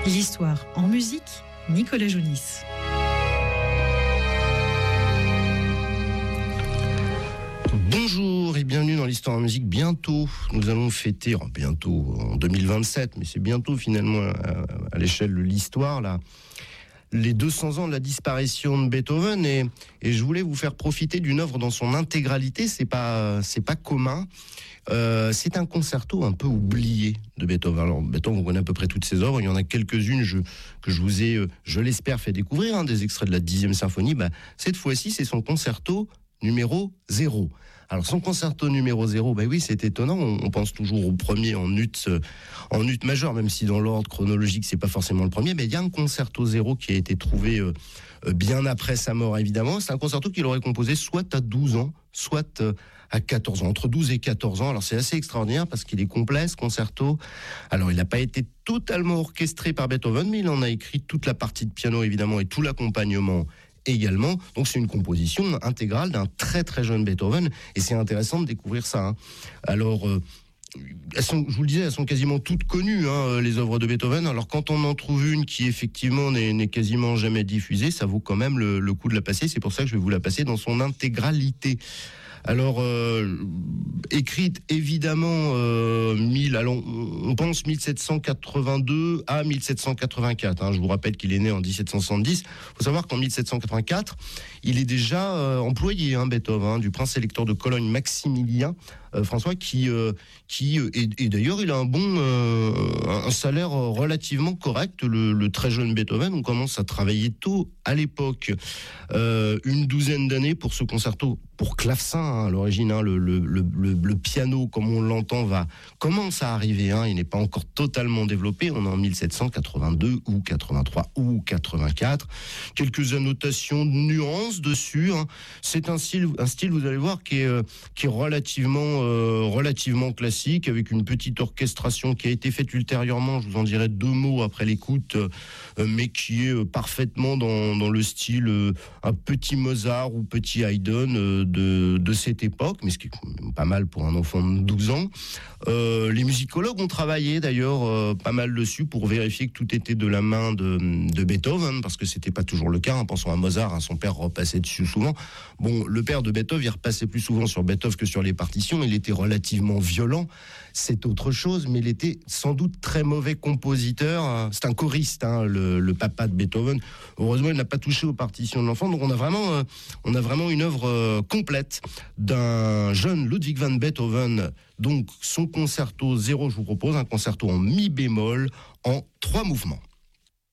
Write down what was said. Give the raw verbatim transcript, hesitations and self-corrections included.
L'histoire en musique, Nicolas Jounis. Bonjour et bienvenue dans l'histoire en musique. Bientôt, nous allons fêter, oh, bientôt en deux mille vingt-sept, mais c'est bientôt finalement à, à l'échelle de l'histoire, là, les deux cents ans de la disparition de Beethoven, et, et je voulais vous faire profiter d'une œuvre dans son intégralité. C'est pas, c'est pas commun. Euh, c'est un concerto un peu oublié de Beethoven. Alors Beethoven, on connaît à peu près toutes ses œuvres. Il y en a quelques-unes je, que je vous ai, je l'espère, fait découvrir, hein, des extraits de la dixième symphonie. Bah, cette fois-ci, c'est son concerto numéro zéro. Alors son concerto numéro zéro, bah oui, c'est étonnant. On, on pense toujours au premier en ut, euh, en ut majeur, même si dans l'ordre chronologique c'est pas forcément le premier. Mais il y a un concerto zéro qui a été trouvé euh, euh, bien après sa mort, évidemment. C'est un concerto qu'il aurait composé soit à douze ans, soit euh, à quatorze ans, entre douze et quatorze ans. Alors c'est assez extraordinaire parce qu'il est complet, ce concerto. Alors il n'a pas été totalement orchestré par Beethoven, mais il en a écrit toute la partie de piano, évidemment, et tout l'accompagnement également. Donc c'est une composition intégrale d'un très très jeune Beethoven, et c'est intéressant de découvrir ça, hein. Alors euh, elles sont, je vous le disais, elles sont quasiment toutes connues, hein, les œuvres de Beethoven. Alors quand on en trouve une qui effectivement n'est, n'est quasiment jamais diffusée, ça vaut quand même le, le coup de la passer. C'est pour ça que je vais vous la passer dans son intégralité. Alors, euh, écrite évidemment euh, mille, alors on pense mille sept cent quatre-vingt-deux à mille sept cent quatre-vingt-quatre. Hein, je vous rappelle qu'il est né en dix-sept cent soixante-dix. Il faut savoir qu'en mille sept cent quatre-vingt-quatre, il est déjà euh, employé, hein, Beethoven, hein, du prince électeur de Cologne Maximilien euh, François, qui, euh, qui et, et d'ailleurs il a un bon, euh, un salaire relativement correct. Le, le très jeune Beethoven, on commence à travailler tôt à l'époque, euh, une douzaine d'années pour ce concerto pour clavecin, hein, à l'origine, hein, le, le, le, le piano, comme on l'entend, va commence à arriver. Hein, il n'est pas encore totalement développé. On est en mille sept cent quatre-vingt-deux ou quatre-vingt-trois ou quatre-vingt-quatre. Quelques annotations de nuances dessus. Hein. C'est un style, un style, vous allez voir, qui est, euh, qui est relativement, euh, relativement classique, avec une petite orchestration qui a été faite ultérieurement. Je vous en dirai deux mots après l'écoute, euh, mais qui est euh, parfaitement dans, dans le style euh, un petit Mozart ou petit Haydn. Euh, De, de cette époque, mais ce qui est pas mal pour un enfant de douze ans. Euh, les musicologues ont travaillé d'ailleurs euh, pas mal dessus pour vérifier que tout était de la main de, de Beethoven, parce que c'était pas toujours le cas. Hein. Pensons à Mozart, hein, son père repassait dessus souvent. Bon, le père de Beethoven, il repassait plus souvent sur Beethoven que sur les partitions. Il était relativement violent, c'est autre chose, mais il était sans doute très mauvais compositeur. C'est un choriste, hein, le, le papa de Beethoven. Heureusement, il n'a pas touché aux partitions de l'enfant. Donc on a vraiment, euh, on a vraiment une œuvre euh, complète d'un jeune Ludwig van Beethoven. Donc son concerto zéro, je vous propose un concerto en mi bémol en trois mouvements.